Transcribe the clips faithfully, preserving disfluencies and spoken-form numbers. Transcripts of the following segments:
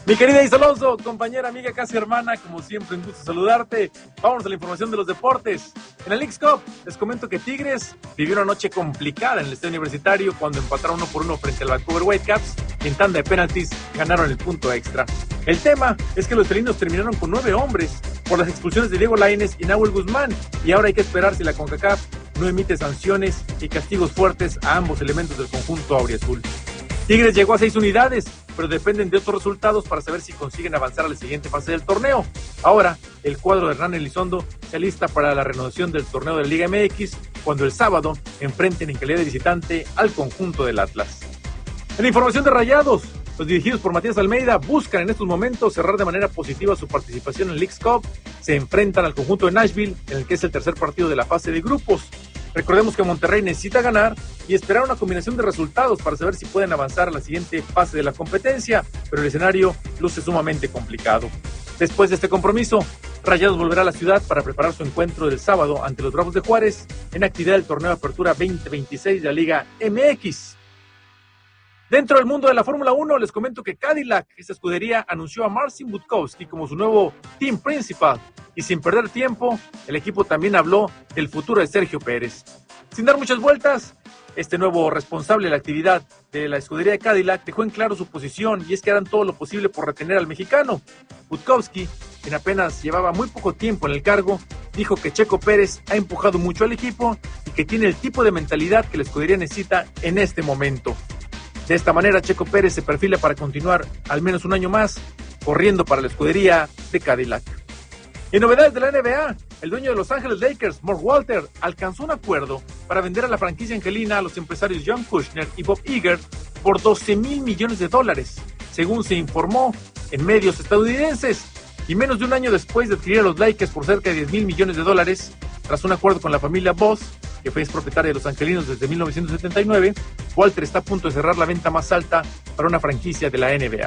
Mi querida Isa Alonso, compañera, amiga, casi hermana, como siempre, un gusto saludarte. Vamos a la información de los deportes. En la Leagues Cup, les comento que Tigres vivió una noche complicada en el estadio universitario cuando empataron uno por uno frente al Vancouver Whitecaps. En tanda de penaltis ganaron el punto extra. El tema es que los felinos terminaron con nueve hombres por las expulsiones de Diego Lainez y Nahuel Guzmán, y ahora hay que esperar si la CONCACAF no emite sanciones y castigos fuertes a ambos elementos del conjunto auriazul. Tigres llegó a seis unidades, pero dependen de otros resultados para saber si consiguen avanzar a la siguiente fase del torneo. Ahora, el cuadro de Hernán Elizondo se alista para la renovación del torneo de la Liga M X, cuando el sábado enfrenten en calidad de visitante al conjunto del Atlas. En la información de Rayados, los dirigidos por Matías Almeida buscan en estos momentos cerrar de manera positiva su participación en Leagues Cup. Se enfrentan al conjunto de Nashville, en el que es el tercer partido de la fase de grupos. Recordemos que Monterrey necesita ganar y esperar una combinación de resultados para saber si pueden avanzar a la siguiente fase de la competencia, pero el escenario luce sumamente complicado. Después de este compromiso, Rayados volverá a la ciudad para preparar su encuentro del sábado ante los Bravos de Juárez en actividad del torneo de apertura veinte veintiséis de la Liga M X. Dentro del mundo de la Fórmula uno, les comento que Cadillac, esta escudería, anunció a Marcin Budkowski como su nuevo team principal. Y sin perder tiempo, el equipo también habló del futuro de Sergio Pérez. Sin dar muchas vueltas, este nuevo responsable de la actividad de la escudería de Cadillac dejó en claro su posición, y es que harán todo lo posible por retener al mexicano. Budkowski, quien apenas llevaba muy poco tiempo en el cargo, dijo que Checo Pérez ha empujado mucho al equipo y que tiene el tipo de mentalidad que la escudería necesita en este momento. De esta manera, Checo Pérez se perfila para continuar al menos un año más corriendo para la escudería de Cadillac. En novedades de la N B A, el dueño de Los Ángeles Lakers, Mark Walter, alcanzó un acuerdo para vender a la franquicia angelina a los empresarios John Kushner y Bob Iger por doce mil millones de dólares, según se informó en medios estadounidenses. Y menos de un año después de adquirir a los Lakers por cerca de diez mil millones de dólares, tras un acuerdo con la familia Boss, que fue propietaria de los angelinos desde mil novecientos setenta y nueve, Walter está a punto de cerrar la venta más alta para una franquicia de la N B A.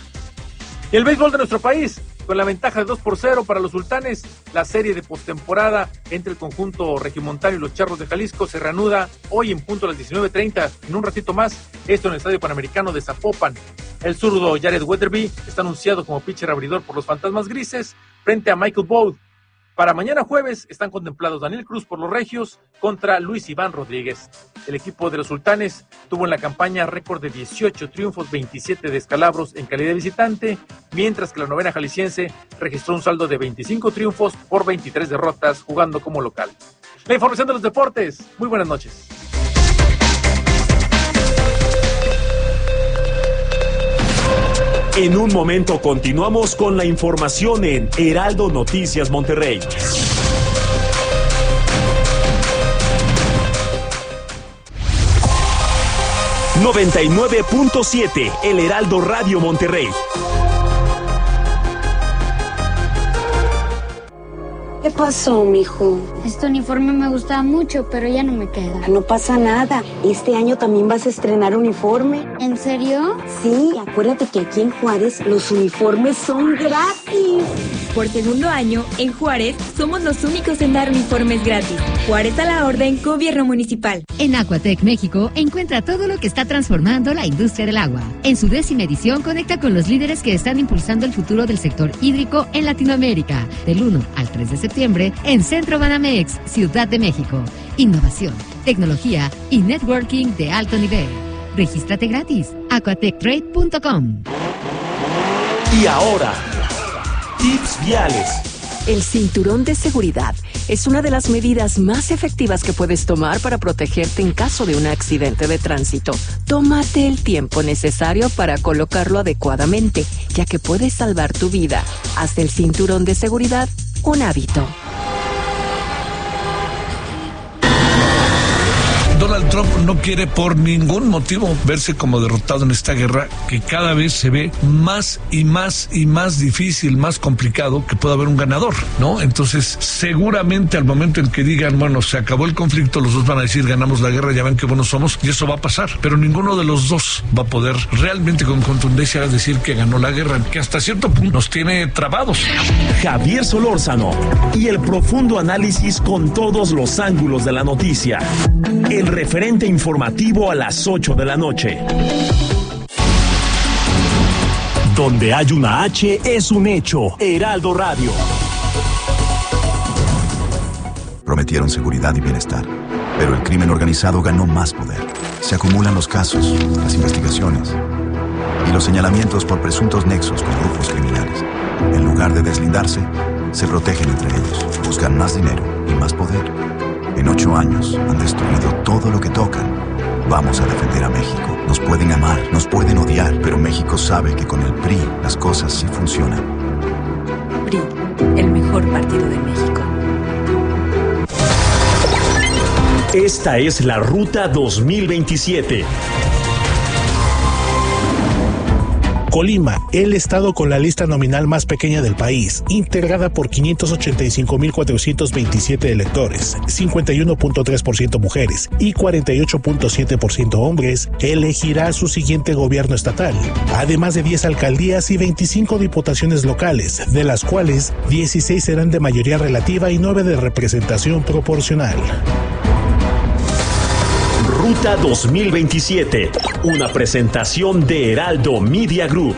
Y el béisbol de nuestro país, con la ventaja de dos por cero para los sultanes, la serie de postemporada entre el conjunto regiomontano y los Charros de Jalisco se reanuda hoy en punto a las diecinueve treinta, en un ratito más, esto en el Estadio Panamericano de Zapopan. El zurdo Jared Weatherby está anunciado como pitcher abridor por los Fantasmas Grises frente a Michael Boyd. Para mañana jueves están contemplados Daniel Cruz por los Regios contra Luis Iván Rodríguez. El equipo de los sultanes tuvo en la campaña récord de dieciocho triunfos, veintisiete descalabros en calidad de visitante, mientras que la novena jalisciense registró un saldo de veinticinco triunfos por veintitrés derrotas jugando como local. La información de los deportes. Muy buenas noches. En un momento continuamos con la información en Heraldo Noticias Monterrey. noventa y nueve punto siete, El Heraldo Radio Monterrey. ¿Qué pasó, mijo? Este uniforme me gustaba mucho, pero ya no me queda. No pasa nada. Este año también vas a estrenar uniforme. ¿En serio? Sí, acuérdate que aquí en Juárez los uniformes son gratis. Por segundo año, en Juárez, somos los únicos en dar uniformes gratis. Juárez a la orden, Gobierno Municipal. En Aquatec México, encuentra todo lo que está transformando la industria del agua. En su décima edición, conecta con los líderes que están impulsando el futuro del sector hídrico en Latinoamérica. Del uno al tres de septiembre, en Centro Banamex, Ciudad de México. Innovación, tecnología y networking de alto nivel. Regístrate gratis. aquatec trade punto com. Y ahora, tips viales. El cinturón de seguridad es una de las medidas más efectivas que puedes tomar para protegerte en caso de un accidente de tránsito. Tómate el tiempo necesario para colocarlo adecuadamente, ya que puede salvar tu vida. Haz del cinturón de seguridad un hábito. Donald Trump no quiere por ningún motivo verse como derrotado en esta guerra que cada vez se ve más y más y más difícil, más complicado que pueda haber un ganador, ¿no? Entonces, seguramente al momento en que digan, bueno, se acabó el conflicto, los dos van a decir, ganamos la guerra, ya ven qué buenos somos, y eso va a pasar, pero ninguno de los dos va a poder realmente con contundencia decir que ganó la guerra, que hasta cierto punto nos tiene trabados. Javier Solórzano y el profundo análisis con todos los ángulos de la noticia. El referente informativo a las ocho de la noche. Donde hay una H es un hecho. Heraldo Radio. Prometieron seguridad y bienestar, pero el crimen organizado ganó más poder. Se acumulan los casos, las investigaciones y los señalamientos por presuntos nexos con grupos criminales. En lugar de deslindarse, se protegen entre ellos, buscan más dinero y más poder. En ocho años han destruido todo lo que tocan. Vamos a defender a México. Nos pueden amar, nos pueden odiar, pero México sabe que con el P R I las cosas sí funcionan. P R I, el mejor partido de México. Esta es la Ruta dos mil veintisiete. Colima, el estado con la lista nominal más pequeña del país, integrada por quinientos ochenta y cinco mil cuatrocientos veintisiete electores, cincuenta y uno punto tres por ciento mujeres y cuarenta y ocho punto siete por ciento hombres, elegirá su siguiente gobierno estatal, además de diez alcaldías y veinticinco diputaciones locales, de las cuales dieciséis serán de mayoría relativa y nueve de representación proporcional. Ruta dos mil veintisiete, una presentación de Heraldo Media Group.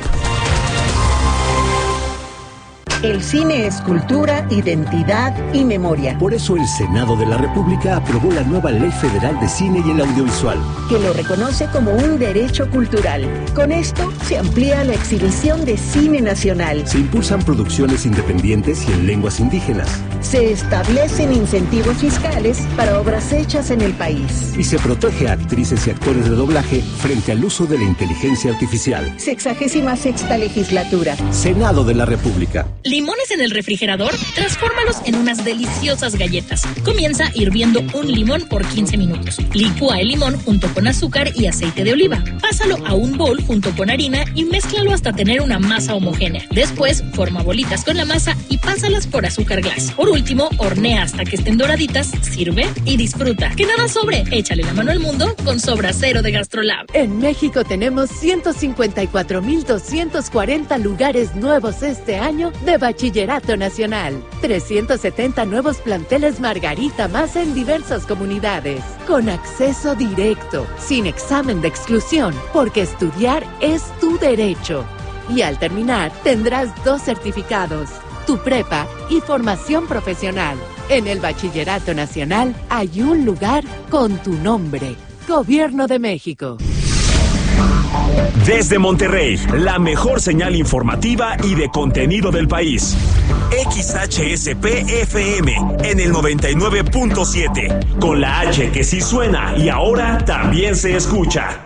El cine es cultura, identidad y memoria. Por eso el Senado de la República aprobó la nueva Ley Federal de Cine y el Audiovisual, que lo reconoce como un derecho cultural. Con esto se amplía la exhibición de cine nacional. Se impulsan producciones independientes y en lenguas indígenas. Se establecen incentivos fiscales para obras hechas en el país. Y se protege a actrices y actores de doblaje frente al uso de la inteligencia artificial. Sexagésima sexta legislatura. Senado de la República. ¿Limones en el refrigerador? Transfórmalos en unas deliciosas galletas. Comienza hirviendo un limón por quince minutos. Licúa el limón junto con azúcar y aceite de oliva. Pásalo a un bowl junto con harina y mézclalo hasta tener una masa homogénea. Después, forma bolitas con la masa y pásalas por azúcar glass. Por último, hornea hasta que estén doraditas, sirve y disfruta. Que nada sobre, échale la mano al mundo con Sobra Cero de GastroLab. En México tenemos ciento cincuenta y cuatro mil doscientos cuarenta lugares nuevos este año de Bachillerato Nacional. trescientos setenta nuevos planteles Margarita más en diversas comunidades. Con acceso directo, sin examen de exclusión, porque estudiar es tu derecho. Y al terminar, tendrás dos certificados, tu prepa y formación profesional. En el Bachillerato Nacional hay un lugar con tu nombre. Gobierno de México. Desde Monterrey, la mejor señal informativa y de contenido del país. X H S P F M en el noventa y nueve punto siete, con la H que sí suena y ahora también se escucha.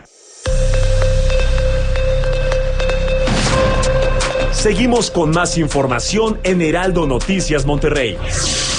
Seguimos con más información en Heraldo Noticias Monterrey.